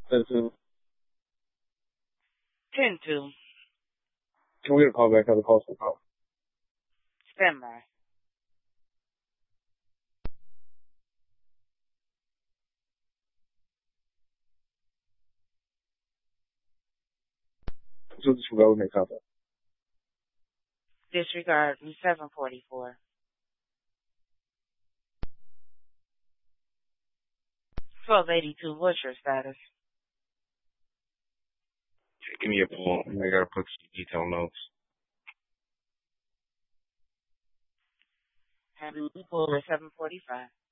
10-2. 10-2. Can we get a call back? Have a call for call. Stand by. So disregard, we make contact. Disregard 744. 1282. What's your status? Give me a call. I gotta put some detailed notes. Have you pulled at 745?